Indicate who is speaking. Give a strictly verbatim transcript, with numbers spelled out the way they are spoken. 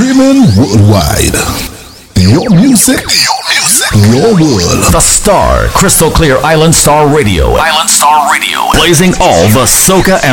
Speaker 1: Streaming worldwide. Your music, your music, your world.
Speaker 2: The Star, Crystal Clear Island Star Radio. Island Star Radio. Blazing all the soca and